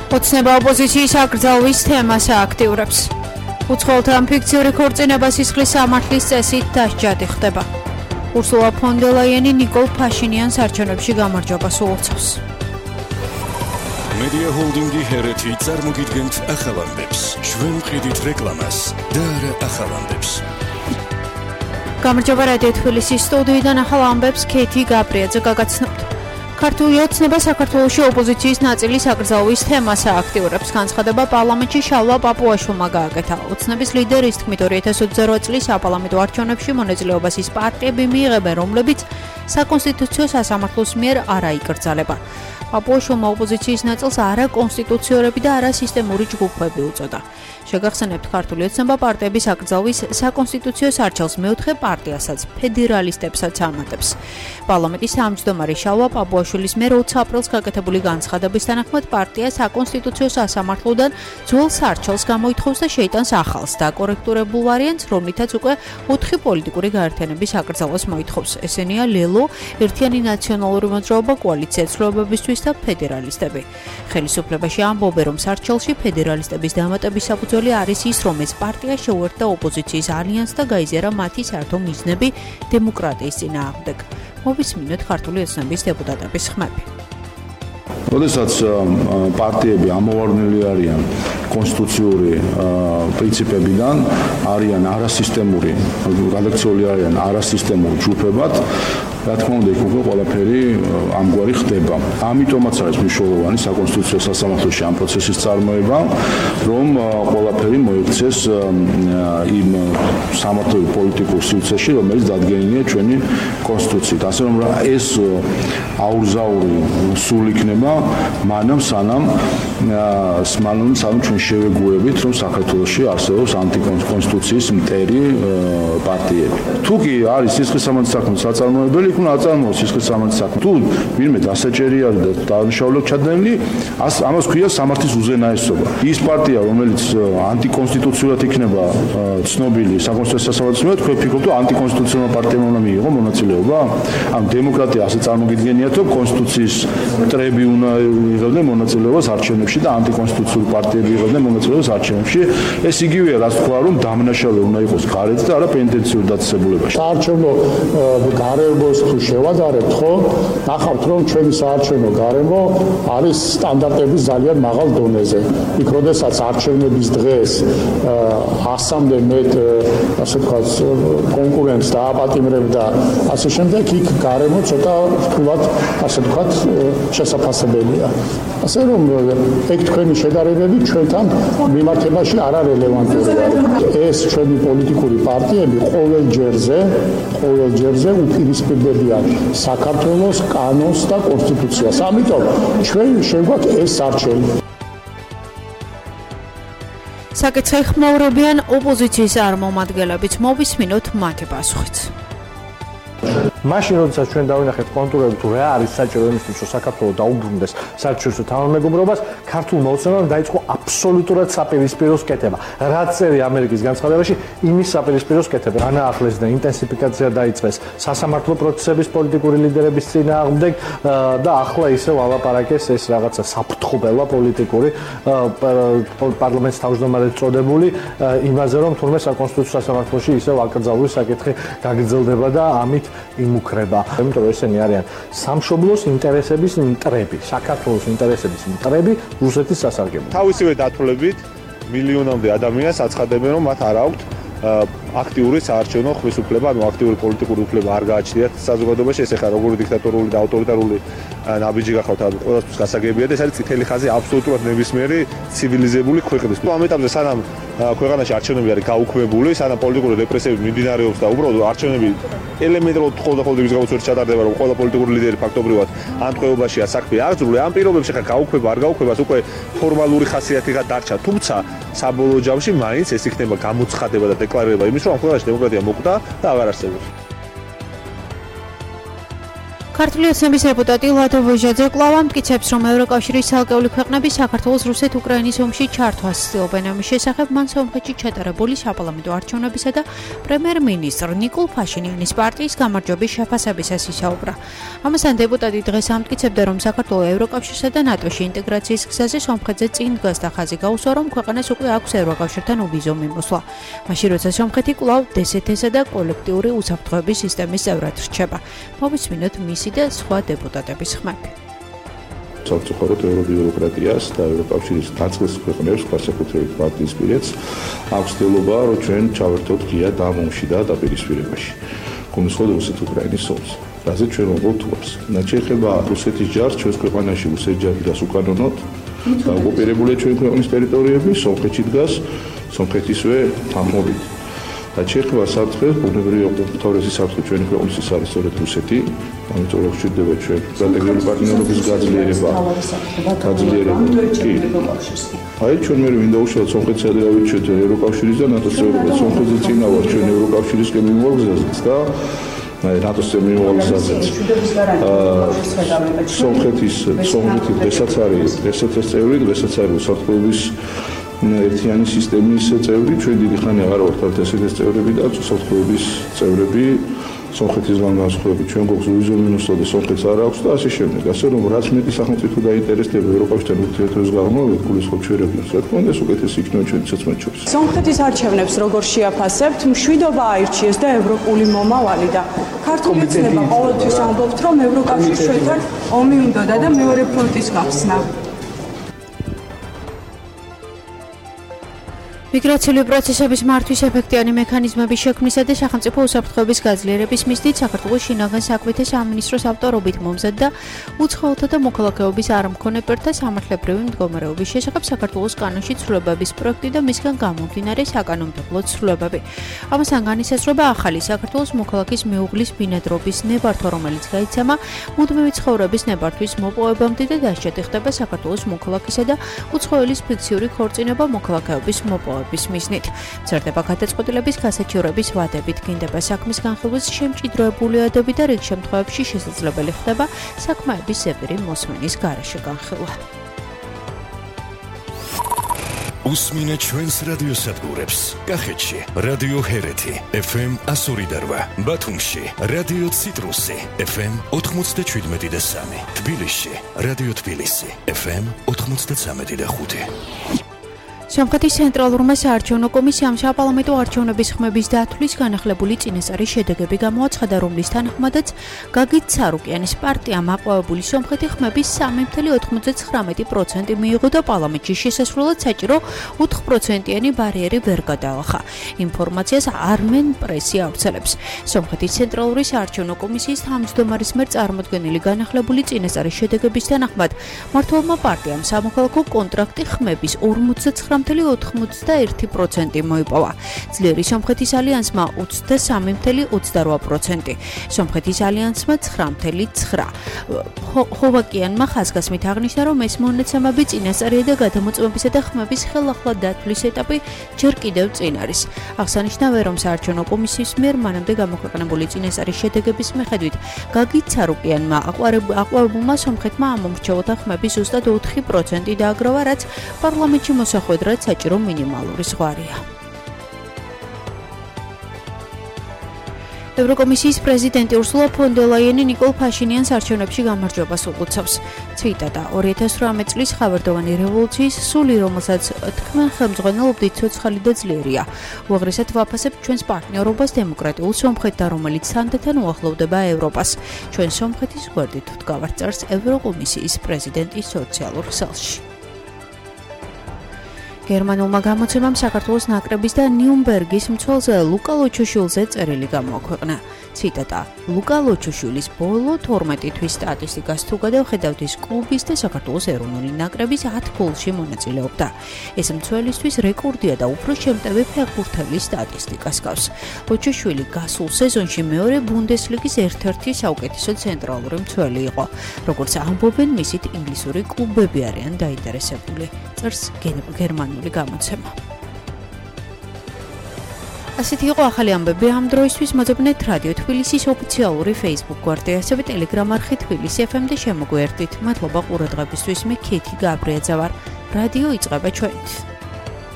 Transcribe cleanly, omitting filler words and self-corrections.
ოცნება ოპოზიციის აკრძალვის თემას ააქტიურებს. უცხოელთა ფიქციური ქორწინება სისხლის სამართლის წესით დასჯადი ხდება. ურსულა ფონ დერ ლაიენი ნიკოლ ფაშინიანს არჩევნებში გამარჯვებას უწევს. მედია ჰოლდინგი ჰერეთი წარმოგიდგენთ ახალამდებს. ჩვენ ვყიდით რეკლამას და არა ახალამდებს. გამარჯობა რადიო თბილისის სტუდიიდან ახალამდებს ქეთი გაბრიაძე გაგაცნობთ. ქართული ოცნება საქართველოში ოპოზიციის ნაწილის აკრძალვის თემას ააქტიურებს. განცხადება პარლამენტში შალვა პაპუაშვილმა გააკეთა. ოცნების ლიდერის თქმით 2028 წლის საპარლამენტო არჩევნებში მონაწილეობას ის პარტიები მიიღებენ, რომლებიც საკონსტიტუციო სასამართლოს მიერ არ აიკრძალება. პაპუაშვილმა ოპოზიციის ნაწილს არაკონსტიტუციურები და არასისტემური ჯგუფები უწოდა. შეგახსენებთ, ქართული ოცნება პარტიების აკრძალვის საკონსტიტუციო სარჩელს მეოთხე პარტიასაც, ფედერალისტებსაც ამატებს. პარლამენტის თავმჯდომარე შალვა პაპუაშვილის მიერ 20 აპრილს გაკეთებული განცხადების თანახმად პარტია საკონსტიტუციო სასამართლოდან ძველ სარჩელს გამოითხოვს და შეიტანს ახალს და კორექტურებულ ვარიანტს, რომლითაც უკვე 4 პოლიტიკური გაერთიანების აკრძალვას მოითხოვს. ესენია ლელო, ერთიანი ნაციონალური მოძრაობა, კოალიცია ცვლილებებისთვის და ფედერალისტები. ხელისუფლებაში ამბობენ, რომ სარჩელში ფედერალისტების დამატების საფუძველი არის ის, რომ ეს პარტია შეუერთდა ოპოზიციის ალიანსს და გაიზიარა მათი საერთო მიზნები დემოკრატიის წინააღმდეგ. მოვისმინოთ ქართული ოცნების დეპუტატების ხმები. როდესაც პარტიები ამოვარდნილი არიან კონსტიტუციური პრინციპებიდან, არიან არასისტემური, გადაქცეული არიან არასისტემურ ჯგუფებად, რა თქმა უნდა, იქ უკვე ყველაფერი ამგვარი ხდება. ამიტომაც არის მნიშვნელოვანი საკონსტიტუციო სასამართლოში ამ პროცესის წარმოება, რომ ყველაფერი მოიქცეს იმ სამართლებრივ პოლიტიკურ სივრცეში, რომელიც დადგენილია ჩვენი კონსტიტუციით. ასე რომ ეს აურზაური სულ იქნება მანამ სანამ ჩვენ შევეგუებით, რომ საქართველოში არსებობს ანტიკონსტიტუციის მტერი პარტიები. თუ კი არის სისხლის სამართლის საქმის საწარმოებელი, იქ უნდა აწარმოოს სისხლის სამართლის საქმე. თუ ვინმე დასაჭერი არის და დანიშნულებით ჩადენილი, ამას ქვია სამართლის უზენაესობა. ის პარტია, რომელიც ანტიკონსტიტუციურად იქნება ცნობილი საკონსტიტუციო სასამართლოს მიერ, თქვენ ფიქრობთ, რომ ანტიკონსტიტუციური პარტიამ უნდა მიიღო მონაწილეობა? ამ დემოკრატია ასე წარმოგიდგენიათ, რომ კონსტიტუციის მტრები უნდა იღებდნენ მონაწილეობას არჩევნებში და ანტიკონსტიტუციური პარტიები იღებდნენ მონაწილეობას არჩევნებში. ეს იგივეა, რაც თქვა, რომ დამნაშავე უნდა იყოს გარეთ და არა პენტენციურ დაწესებულებაში. საარჩევნო გარემოს თუ შევადარებთ, ხო? ნახავთ, რომ ჩვენი საარჩევნო გარემო არის სტანდარტების ძალიან მაღალ დონეზე. იქ როდესაც არჩევნების დღეს 100-მდე მეტ, ასე ვთქვათ, კონკურენტს დააპატიმრებდა, ასე შემდეგ, იქ გარემო ცოტა რთულად, ასე ვთქვათ, შესაძლებელია. ასე რომ ეგ თქვენი შედარებები ჩვენთან მიმართებაში არარელევანტური არის. ეს ჩვენი პოლიტიკური პარტიები ყოველ ჯერზე უპირისპირდებიან საქართველოს კანონს და კონსტიტუციას. ამიტომ ჩვენ შეგვაქვს ეს არჩევანი. საკითხი ხმაურებიან ოპოზიციის წარმომადგენლებიც. მოვისმინოთ მათი პასუხიც. მაშინ როდესაც ჩვენ დავინახეთ კონტურები თუ რა არის საჭირო იმისთვის, რომ საქართველოს დაუბრუნდეს საერთაშორისო თანამეგობრობას, ქართულმა ოცნებამ დაიწყო აბსოლუტურად საპირისპიროს კეთება. რაც წერია ამერიკის განცხადებაში, იმის საპირისპიროს კეთება. განაახლეს და ინტენსიფიკაცია დაიწყეს სასამართლო პროცესების პოლიტიკური ლიდერების წინააღმდეგ და ახლა ისევ ალაპარაკეს ეს რაღაცა საფრთხობელა პოლიტიკური პარლამენტის თავმჯდომარედ წოდებული იმაზე, რომ თურმე საკონსტიტუციო სასამართლოში ისევ აკრძალვის საკითხი გაგრძელდება და ამით იმუქრება. იმიტომ რომ ესენი არიან სამშობლოს ინტერესების მტრები, საქართველოს ინტერესების მტრები რუსეთის სასარგებლოდ. თავისივე დათვლებით მილიონამდე ადამიანს აცხადებენ, რომ მათ არ აქვთ აქტიური საარჩევნო ხელისუფლება, ანუ აქტიური პოლიტიკური უფლება არ გააჩნიათ საზოგადოებაში. ეს ახლა როგორი დიქტატორული და ავტორიტარული ნაბიჯი გახავთ, ყველასთვის გასაგებია და ეს არის წითელი ხაზი აბსოლუტურად ნებისმიერი ცივილიზებული ქვეყნის. ამ ეტაპზე სანამ ქვეყანაში არჩევნები არის გაუქმებული, სანამ პოლიტიკური რეპრესიები მიმდინარეობს და უბრალოდ არჩევნები ელემენტარულად ხოლმე იმის გამო ჩატარდება, რომ ყველა პოლიტიკური ლიდერი ფაქტობრივად ამ ტყვეობაშია საქმე აღძრული. ამ პირობებში ხა გაუქმება არ გაუქმებას უკვე ფორმალური ხასიათიღა დარჩა, თუმცა საბოლოო ჯამში მაინც ეს იქნება გამოცხადება და დეკლარირება იმის, რომ ამ ქვეყანაში დემოკრატია მოკვდა და აღარ არსებობს. ქართული ოცნების დეპუტატი ლადო ვოჟაძე კვლავ ამტკიცებს, რომ ევროკავშირის ცალკეული ქვეყნები საქართველოს რუსეთ-უკრაინის ომში ჩართვას ცდილობენ. ამის შესახებ მან სომხეთში ჩატარებული საპარლამენტო არჩევნებისა და პრემიერ-მინისტრ ნიკოლ ფაშინიანის პარტიის გამარჯვების შეფასებისას ისაუბრა. ამასთან დეპუტატი დღეს ამტკიცებდა, რომ საქართველო ევროკავშირსა და ნატოში ინტეგრაციის გზაზე სომხეთზე წინ დგას და ხაზი გაუსვა, რომ ქვეყანას უკვე აქვს ევროკავშირთან უბიზო მიმოსვლა. მაშინ როცა სომხეთი კვლავ DST-სა და კოლექტიური უსაფრთხოების სისტემის წევრად რჩება. მოვისმინოთ მისი და სხვა დეპუტატების ხმები. სამწუხაროდ ევრობიუროკრატიას და ევროკავშირის ნაწილ ქვეყნებს, განსაკუთრებით ბალტიისპირეთს, აქვს ცდილობა, რომ ჩვენ ჩავერთოთ ღია და მომში და დაპირისპირებაში. გულისხმობ რუსეთ-უკრაინის ომს. რაზე ჩვენ ვუყურებთ თვალს. შეიძლება რუსეთის ჯარს ჩვენს ქვეყანაში რუსეთის ჯარი დგას უკანონოდ და ოკუპირებულია ჩვენი ქვეყნის ტერიტორიები, სომხეთში დგას სომხეთისვე თანხმობით. და შეიძლება საფრთხეს ბუნებრივი ოპორტუნიტეტის საფრთხე ჩვენი ქვეყნის ის არის სწორედ რუსეთი, ამიტომ გვჭირდება ჩვენ სტრატეგიული პარტნიორობის გაძლიერება. აი ჩვენ მე მინდა უშუალოდ სომხეთსა და დავიჩვენოთ ევროკავშირის და ნატოს წევრობა. სომხეთზე წინა ვარ ჩვენ ევროკავშირისკენ მიმოგვგზავნეთ და ნატოს მიმოგვგზავნეთ. სომხეთის დღესაც არის DST-ის წევრი, დღესაც არის უსაფრთხოების ერთიანი სისტემის წევრი, ჩვენ დიდი ხანი აღარ ვართ DST-ის წევრები და უსაფრთხოების წევრები, სომხეთის განსხვავებით ჩვენ გვაქვს უბიზო მინუსლა და სომხეთს არ აქვს და ასე შემდეგ. ასე რომ რაც მეტი სახელმწიფო დაინტერესდება ევროკავშირთან ურთიერთობის გაღრმავებით, გულისხმობ ჩვენ რეგიონს, რა თქმა უნდა, ეს უკეთესი იქნება ჩვენიცაც მათ შორის. სომხეთის არჩევნებს როგორ შეაფასებთ? მშვიდობა აირჩიეს და ევროპული მომავალი და ქართული ოცნება ყოველთვის ამბობთ, რომ ევროკავშირს ჩვენთან ომი უნდოდა და მეორე ფრონტის გახსნა. მიგრაციული პროცესების მართვის ეფექტიანი მექანიზმების შექმნისა და სახელმწიფო უსაფრთხოების გაძლიერების მიზნით საქართველოს შინაგან საქმეთა სამინისტროს ავტორობით მომზადდა უცხოელთა და მოქალაქეობის არმქონე პირთა სამართლებრივი მდგომარეობის შესახებ საქართველოს კანონში ცვლილებების პროექტი და მისგან გამომდინარე საკანონმდებლო ცვლილებები. ამასთან განისაზღვრება ახალი საქართველოს მოქალაქის მეუღლის ბინადრობის ნებართვა, რომელიც გაიცემა მუდმივი ცხოვრების ნებართვის მოპოვებამდე და დასჯადი ხდება საქართველოს მოქალაქისა და უცხოელის ფიქციური ქორწინება მოქალაქეობის მოპოვებამდე. მიზნით წერდება გადაწყვეტილების გასაჩივრების ვადებით, გინდება საქმის განხილვის შემჭიდროებული ადები და რიგ შემთხვევებში შესაძლებელი ხდება საქმეების ზეპირი მოსმენის გარეშე განხილვა. უსმინეთ ჩვენს რადიოსადგურებს. კახეთში რადიო ჰერეთი FM 102.8, ბათუმში რადიო ციტრუსი FM 97.3, თბილისში რადიო თბილისი FM 93.5. სომხეთის ცენტრალურმა საარჩევნო კომისიამ საპარლამენტო არჩევნების ხმების დათვლის განახლებული წინასწარი შედეგები გამოაცხადა, რომლის თანახმადაც გაგით ცარუკიანის პარტიამ აპოვებული სომხეთი ხმების 3.99% მიიღო და პარლამენტში შესასვლელად საჭირო 4%-იანი ბარიერი ვერ გადაალახა. ინფორმაციას Armen პრესი ავრცელებს. სომხეთის ცენტრალური საარჩევნო კომისიის თავმჯდომარის მიერ წარმოდგენილი განახლებული წინასწარი შედეგების თანახმად მმართველმა პარტიამ სამოქალაქო კონტრაქტი ხმების 49.81% მოიპოვა. ძლიერი სომხეთის ალიანსმა 23.28%, სომხეთის ალიანსმა 9.9%. ხოვაკიანმა ხაზგასმით აღნიშნა, რომ ეს მონაცემები წინასწარია და გადამოწმებისა და ხმების ხელახლა დათვლის ეტაპი ჯერ კიდევ წინ არის. აღსანიშნავია, რომ საარჩევნო კომისიის მიერ მანამდე გამოქვეყნებული წინასწარი შედეგების მიხედვით გაგით ცარუკიანმა აყვავებულმა სომხეთმა ამომრჩეველთა ხმების ზუსტად 4% დააგროვა, რაც პარლამენტში მოსახვედრად საჭირო მინიმალური ზღვარია. ევროკომისიის პრეზიდენტი ურსულა ფონ დერ ლაიენი ნიკოლ ფაშინიანს არჩევნებში გამარჯვებას უყურცავს. ციტატა: 2018 წლის ხავერდოვანი რევოლუციის სული, რომელსაც თქვენ ხელმძღვანელობდით, ცოცხალი და ძლიერია. უაღრესად ვაფასებთ ჩვენს პარტნიორობას დემოკრატიულ სომხეთთან, რომელიც თანდათან უახლოვდება ევროპას. ჩვენ სომხეთის გვერდით ვდგავართ, წერს ევროკომისიის პრეზიდენტი სოციალურ ქსელში. გერმანულმა გამოცემამ საქართველოს ნაკრების და ნიუნბერგის მცველზე ლუკა ლოჩოშვილზე წერილი გამოაქვეყნა. ციტატა: ლუკა ლოჩოშვილის ბოლო 12 თვის სტატისტიკას თუ გადავხედავთ, ის კლუბის და საქართველოს ეროვნული ნაკრების 10 გოლში მონაწილეობდა. ეს მცველისთვის რეკორდია და უფრო შემტევი ფეხბურთელის სტატისტიკას გავს. ლოჩოშვილი გასულ სეზონში მეორე ბუნდესლიგის ერთ-ერთი საუკეთესო ცენტრალური მცველი იყო. როგორც ამბობენ, მისით ინგლისური კლუბები არიან დაინტერესებული. წერს გერმანული გამოცემა. ასეთი იყო ახალი ამბები ამ დროისთვის. მოძებნეთ რადიო თბილისის ოფიციალური Facebook გვერდი, ასევე Telegram არხი თბილისი FM და შემოგვიერთდით. მადლობა ყურადღებისთვის. მე ქეთი გაბრიაძე ვარ. რადიო იწყება ჩვენით.